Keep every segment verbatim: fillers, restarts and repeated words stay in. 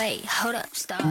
Wait, hold up, stop.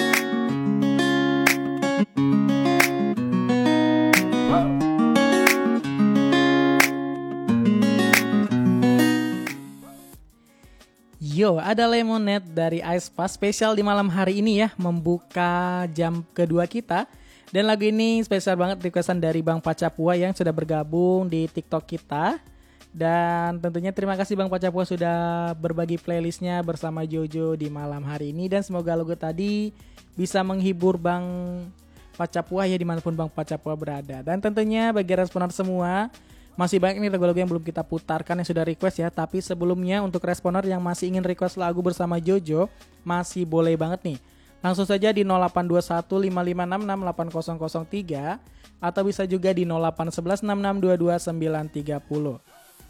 Yo, ada Lemonade dari aespa spesial di malam hari ini ya, membuka jam kedua kita. Dan lagu ini spesial banget requestan dari Bang Pacapua yang sudah bergabung di TikTok kita. Dan tentunya terima kasih Bang Pacapua sudah berbagi playlistnya bersama Jojo di malam hari ini. Dan semoga lagu tadi bisa menghibur Bang Pacapua ya dimanapun Bang Pacapua berada. Dan tentunya bagi responer semua, masih banyak nih lagu-lagu yang belum kita putarkan yang sudah request ya. Tapi sebelumnya untuk responer yang masih ingin request lagu bersama Jojo, masih boleh banget nih. Langsung saja di nol delapan dua satu lima lima enam enam delapan nol nol tiga atau bisa juga di nol delapan satu satu enam enam dua dua sembilan tiga nol.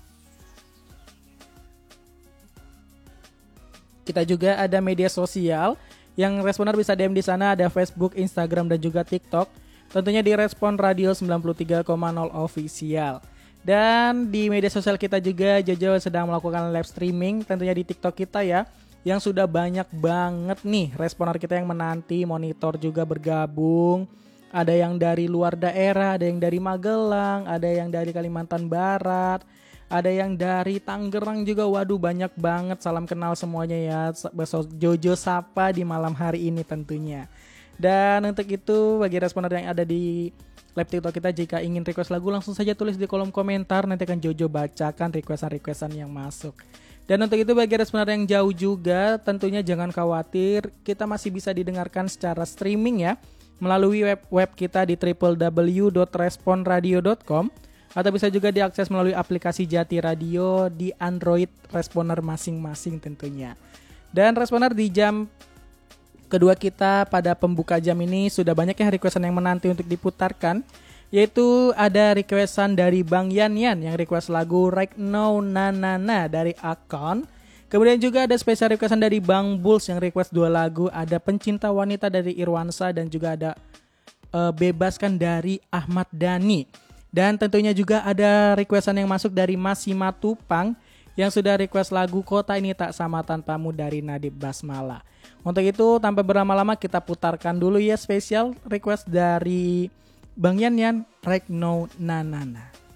Kita juga ada media sosial yang responer bisa D M di sana, ada Facebook, Instagram dan juga TikTok. Tentunya di Respon Radio sembilan puluh tiga koma nol Official. Dan di media sosial kita juga Jojo sedang melakukan live streaming tentunya di TikTok kita ya, yang sudah banyak banget nih responer kita yang menanti, monitor juga bergabung. Ada yang dari luar daerah, ada yang dari Magelang, ada yang dari Kalimantan Barat, ada yang dari Tangerang juga. Waduh, banyak banget, salam kenal semuanya ya. Jojo sapa di malam hari ini tentunya. Dan untuk itu bagi responer yang ada di live TikTok kita, jika ingin request lagu langsung saja tulis di kolom komentar, nanti akan Jojo bacakan requestan-requestan yang masuk. Dan untuk itu bagi responer yang jauh juga tentunya jangan khawatir, kita masih bisa didengarkan secara streaming ya melalui web web kita di w w w dot respon radio dot com atau bisa juga diakses melalui aplikasi Jati Radio di Android responer masing-masing tentunya. Dan responer di jam kedua kita pada pembuka jam ini sudah banyak ya requestan yang menanti untuk diputarkan, yaitu ada requestan dari Bang Yan Yan yang request lagu Right Now Na Na Na dari Akon. Kemudian juga ada spesial requestan dari Bang Bulls yang request dua lagu, ada Pencinta Wanita dari Irwansa dan juga ada uh, Bebaskan dari Ahmad Dhani. Dan tentunya juga ada requestan yang masuk dari Mas Simatupang yang sudah request lagu Kota Ini Tak Sama Tanpamu dari Nadib Basmala. Untuk itu tanpa berlama-lama kita putarkan dulu ya spesial request dari Bang Yan Yan, Right Now Na Na Na.